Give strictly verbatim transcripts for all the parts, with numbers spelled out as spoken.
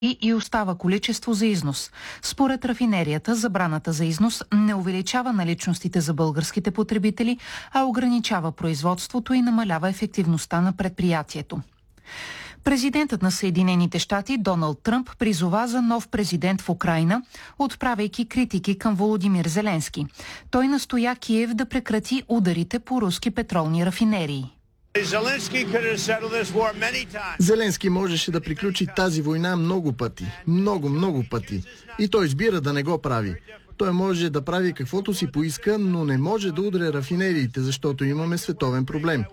и, и остава количество за износ. Според рафинерията, забраната за износ не увеличава наличностите за българските потребители, а ограничава производството и намалява ефективността на предприятието. Президентът на Съединените щати Доналд Тръмп призова за нов президент в Украйна, отправяйки критики към Володимир Зеленски. Той настоя Киев да прекрати ударите по руски петролни рафинерии. Зеленски можеше да приключи тази война много пъти. Много, много пъти. И той избира да не го прави. Той може да прави каквото си поиска, но не може да удря рафинериите, защото имаме световен проблем.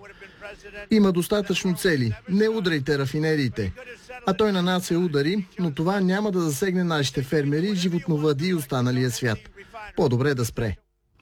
Има достатъчно цели. Не удряйте рафинериите. А той на нас се удари, но това няма да засегне нашите фермери, животновъди и останалия свят. По-добре да спре.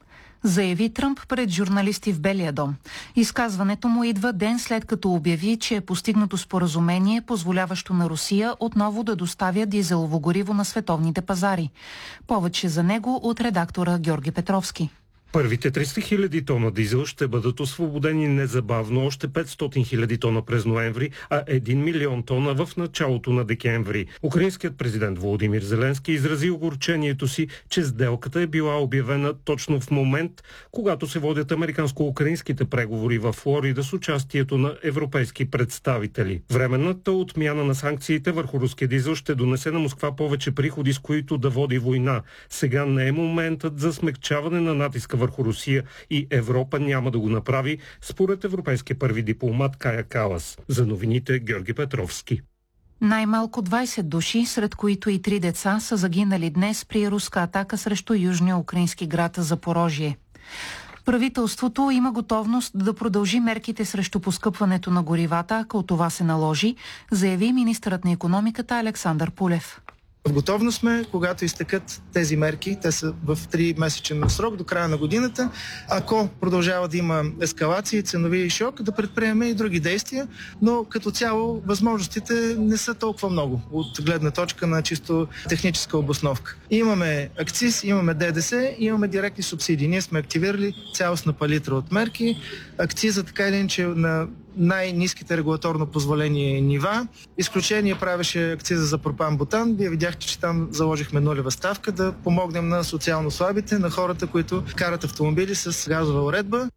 Заяви Тръмп пред журналисти в Белия дом. Изказването му идва ден след като обяви, че е постигнато споразумение, позволяващо на Русия отново да доставя дизелово гориво на световните пазари. Повече за него от редактора Георги Петровски. Първите триста хиляди тона дизел ще бъдат освободени незабавно, още петстотин хиляди тона през ноември, а един милион тона в началото на декември. Украинският президент Володимир Зеленски изрази огорчението си, че сделката е била обявена точно в момент, когато се водят американско-украинските преговори в Флорида с участието на европейски представители. Временната отмяна на санкциите върху руския дизел ще донесе на Москва повече приходи, с които да води война. Сега не е моментът за смекчаване на натиска върху Русия и Европа няма да го направи, според европейския първи дипломат Кая Калас. За новините Георги Петровски. Най-малко двайсет души, сред които и три деца, са загинали днес при руска атака срещу южния украински град Запорожие. Правителството има готовност да продължи мерките срещу поскъпването на горивата, ако това се наложи, заяви министърът на икономиката Александър Пулев. В готовност сме, когато изтекат тези мерки, те са в три месечен срок до края на годината. Ако продължава да има ескалации, ценови шок, да предприеме и други действия, но като цяло възможностите не са толкова много от гледна точка на чисто техническа обосновка. Имаме акциз, имаме ДДС, имаме директни субсидии. Ние сме активирали цялостна палитра от мерки. Акциза така или иначе на най-ниските регулаторно позволени нива. Изключение правеше акциза за пропан-бутан. Вие видяхте, че там заложихме нулева ставка да помогнем на социално слабите, на хората, които карат автомобили с газова уредба.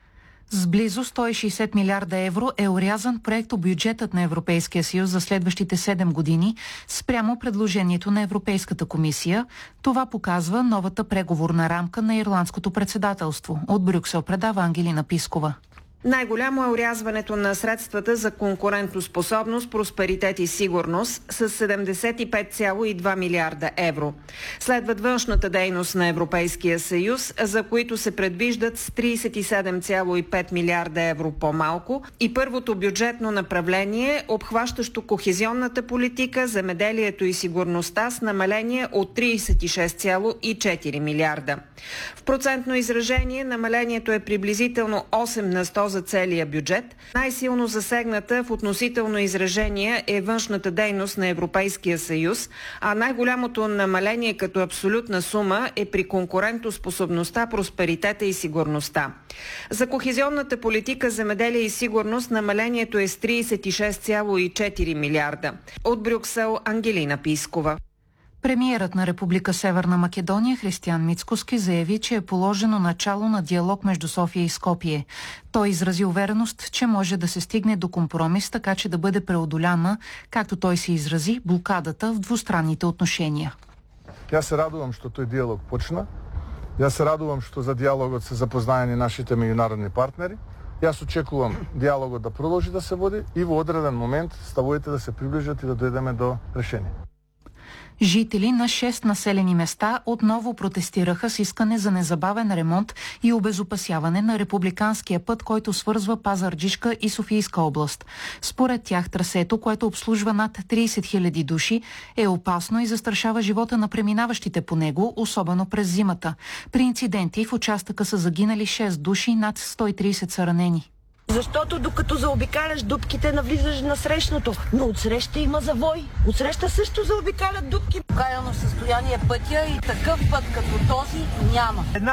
С близо сто и шейсет милиарда евро е орязан проектобюджетът на Европейския съюз за следващите седем години спрямо предложението на Европейската комисия. Това показва новата преговорна рамка на ирландското председателство. От Брюксел предава Ангелина Пискова. Най-голямо е орязването на средствата за конкурентоспособност, просперитет и сигурност с седемдесет и пет цяло и два милиарда евро. Следват външната дейност на Европейския съюз, за които се предвиждат с трийсет и седем цяло и пет милиарда евро по-малко, и първото бюджетно направление, обхващащо кохезионната политика, земеделието и сигурността, с намаление от трийсет и шест цяло и четири милиарда. В процентно изражение намалението е приблизително осем на сто за целия бюджет. Най-силно засегната в относително изражение е външната дейност на Европейския съюз, а най-голямото намаление като абсолютна сума е при конкурентоспособността, просперитета и сигурността. За кохезионната политика, земеделие и сигурност намалението е с трийсет и шест цяло и четири милиарда. От Брюксел Ангелина Пискова. Премиерът на Република Северна Македония Християн Мицкоски заяви, че е положено начало на диалог между София и Скопие. Той изрази увереност, че може да се стигне до компромис, така че да бъде преодоляна, както той се изрази, блокадата в двустранните отношения. Я се радувам, що той диалог почна. Я се радувам, що за диалогът се запознаени нашите международни партнери. Аз очекувам диалогът да продължи да се води и в одреден момент ставовете да се приближат и да дойдем до решение. Жители на шест населени места отново протестираха с искане за незабавен ремонт и обезопасяване на републиканския път, който свързва Пазарджишка и Софийска област. Според тях трасето, което обслужва над трийсет хиляди души, е опасно и застрашава живота на преминаващите по него, особено през зимата. При инциденти в участъка са загинали шест души, над сто и трийсет са ранени. Защото докато заобикаляш дупките, навлизаш на срещното. Но отсреща има завой. Отсреща също заобикалят дупки. Окаяно състояние пътя и такъв път като този няма.